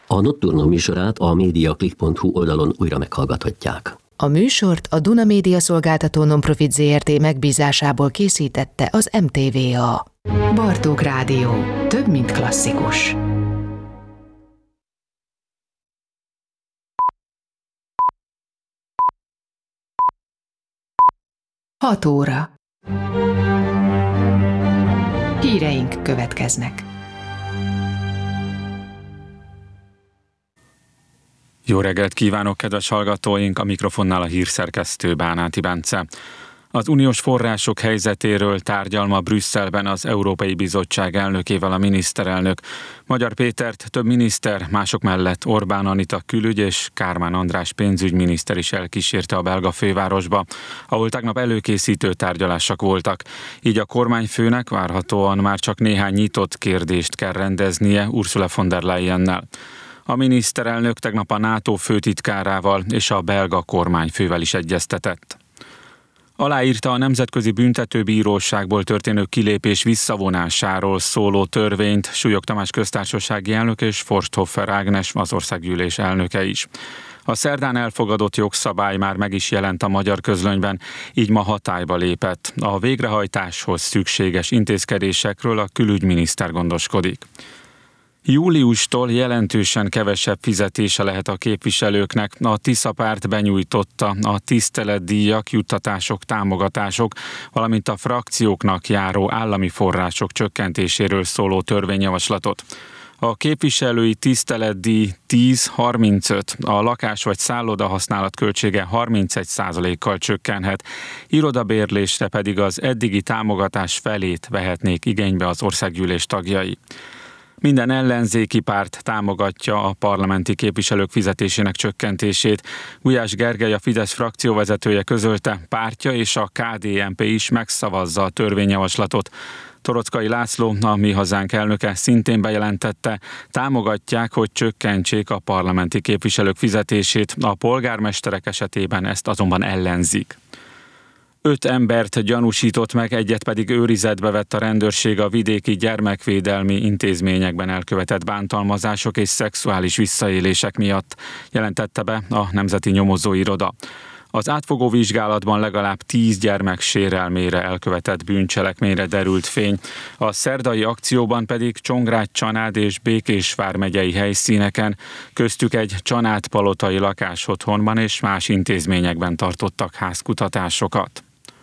A Nocturno műsorát a mediaclick.hu oldalon újra meghallgathatják. A műsort a Duna Média Szolgáltató Nonprofit Zrt. Megbízásából készítette az MTVA. Bartók Rádió. Több, mint klasszikus. Hat óra. Híreink következnek. Jó reggelt kívánok, kedves hallgatóink! A mikrofonnál a hírszerkesztő Bánáti Bence. Az uniós források helyzetéről tárgyal ma Brüsszelben az Európai Bizottság elnökével a miniszterelnök. Magyar Pétert több miniszter, mások mellett Orbán Anita külügy és Kármán András pénzügyminiszter is elkísérte a belga fővárosba, ahol tegnap előkészítő tárgyalások voltak. Így a kormányfőnek várhatóan már csak néhány nyitott kérdést kell rendeznie Ursula von der Leyennel. A miniszterelnök tegnap a NATO főtitkárával és a belga kormányfővel is egyeztetett. Aláírta a Nemzetközi Büntetőbíróságból történő kilépés visszavonásáról szóló törvényt Súlyog Tamás köztársasági elnök és Forsthoffer Ágnes, az országgyűlés elnöke is. A szerdán elfogadott jogszabály már meg is jelent a magyar közlönyben, így ma hatályba lépett. A végrehajtáshoz szükséges intézkedésekről a külügyminiszter gondoskodik. Júliustól jelentősen kevesebb fizetése lehet a képviselőknek. A Tisza párt benyújtotta a tiszteletdíjak, juttatások, támogatások, valamint a frakcióknak járó állami források csökkentéséről szóló törvényjavaslatot. A képviselői tiszteletdíj 10-35, a lakás vagy szálloda használat költsége 31%-kal csökkenhet, irodabérlésre pedig az eddigi támogatás felét vehetnék igénybe az országgyűlés tagjai. Minden ellenzéki párt támogatja a parlamenti képviselők fizetésének csökkentését. Gulyás Gergely, a Fidesz frakcióvezetője közölte, pártja és a KDNP is megszavazza a törvényjavaslatot. Toroczkai László, a Mi Hazánk elnöke szintén bejelentette, támogatják, hogy csökkentsék a parlamenti képviselők fizetését, a polgármesterek esetében ezt azonban ellenzik. 5 embert gyanúsított meg, egyet pedig őrizetbe vett a rendőrség a vidéki gyermekvédelmi intézményekben elkövetett bántalmazások és szexuális visszaélések miatt, jelentette be a Nemzeti Nyomozóiroda. Az átfogó vizsgálatban legalább 10 gyermek sérelmére elkövetett bűncselekményre derült fény. A szerdai akcióban pedig Csongrád, Csanád és Békésvár megyei helyszíneken, köztük egy csanádpalotai lakásotthonban és más intézményekben tartottak házkutatásokat.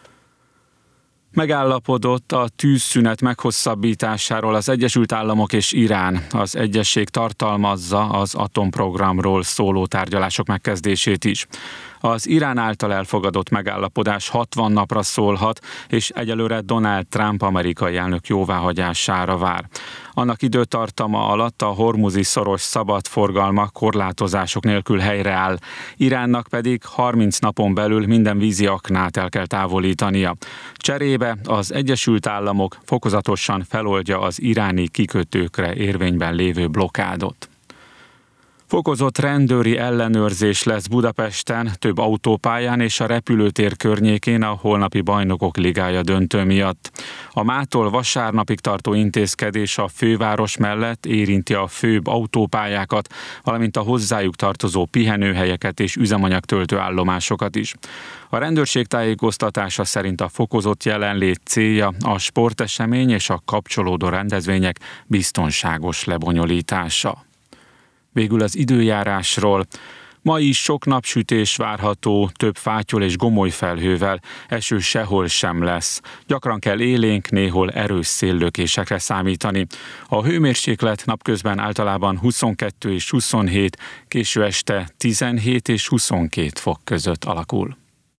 Megállapodott a tűzszünet meghosszabbításáról az Egyesült Államok és Irán. Az egyezség tartalmazza az atomprogramról szóló tárgyalások megkezdését is. Az Irán által elfogadott megállapodás 60 napra szólhat, és egyelőre Donald Trump amerikai elnök jóváhagyására vár. Annak időtartama alatt a hormuzi szoros szabadforgalma korlátozások nélkül helyreáll. Iránnak pedig 30 napon belül minden vízi aknát el kell távolítania. Cserébe az Egyesült Államok fokozatosan feloldja az iráni kikötőkre érvényben lévő blokádot. Fokozott rendőri ellenőrzés lesz Budapesten, több autópályán és a repülőtér környékén a holnapi Bajnokok Ligája döntő miatt. A mától vasárnapig tartó intézkedés a főváros mellett érinti a főbb autópályákat, valamint a hozzájuk tartozó pihenőhelyeket és üzemanyagtöltő állomásokat is. A rendőrség tájékoztatása szerint a fokozott jelenlét célja a sportesemény és a kapcsolódó rendezvények biztonságos lebonyolítása. Végül az időjárásról. Ma is sok napsütés várható, több fátyol és gomoly felhővel, eső sehol sem lesz. Gyakran kell élénk, néhol erős széllökésekre számítani. A hőmérséklet napközben általában 22 és 27, késő este 17 és 22 fok között alakul.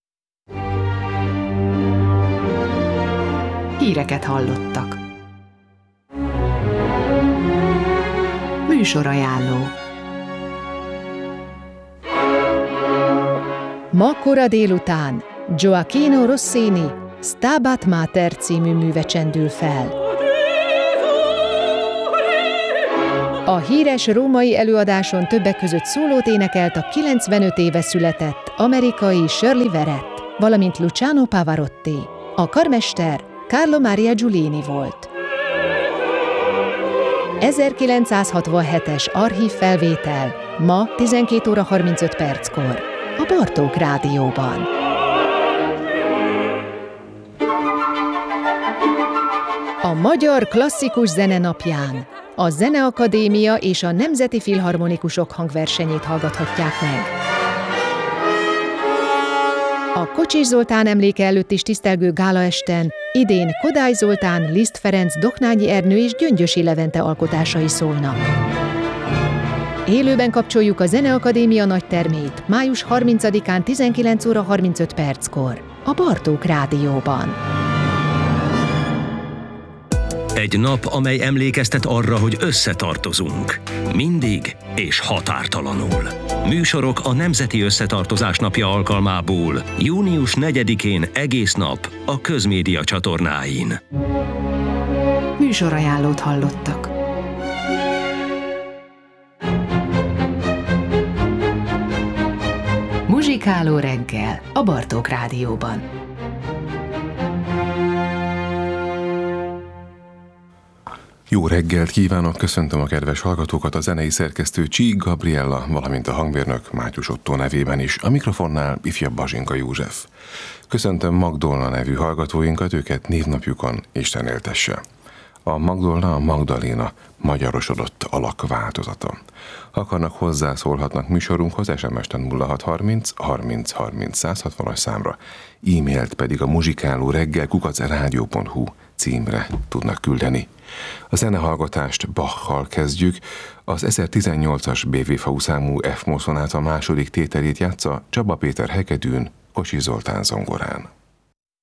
Híreket hallottak. Műsorajánló. Ma kora délután Gioacchino Rossini Stabat Mater című műve csendül fel. A híres római előadáson többek között szólót énekelt a 95 éve született amerikai Shirley Verrett, valamint Luciano Pavarotti. A karmester Carlo Maria Giulini volt. 1967-es archív felvétel, ma 12 óra 35 perckor, a Bartók Rádióban. A Magyar Klasszikus Zene napján a Zeneakadémia és a Nemzeti Filharmonikusok hangversenyét hallgathatják meg. A Kocsis Zoltán emléke előtt is tisztelgő gálaesten idén Kodály Zoltán, Liszt Ferenc, Doknányi Ernő és Gyöngyösi Levente alkotásai szólnak. Élőben kapcsoljuk a Zeneakadémia nagytermét május 30-án 19 óra 35 perckor a Bartók Rádióban. Egy nap, amely emlékeztet arra, hogy összetartozunk. Mindig és határtalanul. Műsorok a Nemzeti Összetartozás napja alkalmából június 4-én egész nap a Közmédia csatornáin. Műsorajánlót hallottak. Muzsikáló reggel a Bartók Rádióban. Jó reggelt kívánok, köszöntöm a kedves hallgatókat, a zenei szerkesztő Csík Gabriella, valamint a hangmérnök Mátyus Ottó nevében is, a mikrofonnál ifjabb Bazsinka József. Köszöntöm Magdolna nevű hallgatóinkat, őket névnapjukon Isten éltesse. A Magdolna a Magdaléna magyarosodott alakváltozata. Ha akarnak, hozzászólhatnak műsorunkhoz, SMS-ten 0630 30 30 160-as számra, e-mailt pedig a muzsikálóreggel@radio.hu címre tudnak küldeni. A zenehallgatást Bachal kezdjük. Az 1018-as BV-FAU számú F-moll szonáta második tételét játsza Csaba Péter hegedűn, Kocsis Zoltán zongorán.